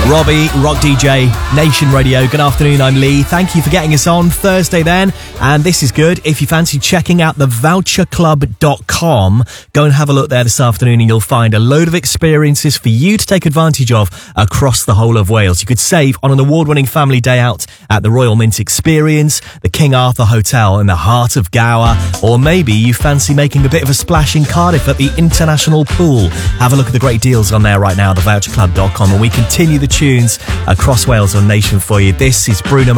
Robbie, Rock DJ, Nation Radio. Good afternoon, I'm Lee. Thank you for getting us on Thursday then. And this is good. If you fancy checking out the voucherclub.com, go and have a look there this afternoon and you'll find a load of experiences for you to take advantage of across the whole of Wales. You could save on an award-winning family day out at the Royal Mint Experience, the King Arthur Hotel in the heart of Gower, or maybe you fancy making a bit of a splash in Cardiff at the International Pool. Have a look at the great deals on there right now, thevoucherclub.com, and we continue the tunes across Wales on Nation for you. This is Bruno